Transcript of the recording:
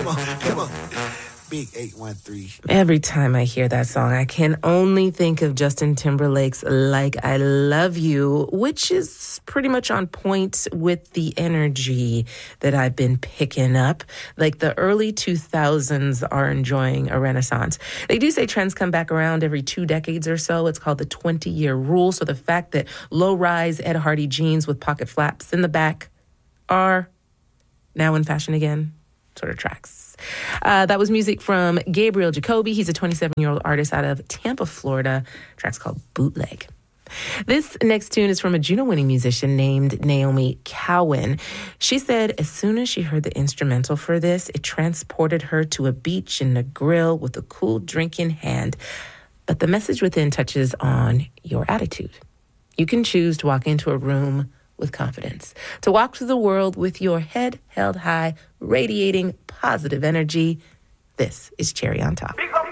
Come on. Big 813. Every time I hear that song, I can only think of Justin Timberlake's Like I Love You, which is pretty much on point with the energy that I've been picking up. Like the early 2000s are enjoying a renaissance. They do say trends come back around every 2 decades or so. It's called the 20-year rule. So the fact that low-rise Ed Hardy jeans with pocket flaps in the back are now in fashion again sort of tracks. That was music from Gabriel Jacoby. He's a 27-year-old artist out of Tampa, Florida. Track's called Bootleg. This next tune is from a Juno-winning musician named Naomi Cowan. She said as soon as she heard the instrumental for this, it transported her to a beach in a grill with a cool drink in hand. But the message within touches on your attitude. You can choose to walk into a room with confidence, to walk through the world with your head held high, radiating positive energy. This is Cherry on Top.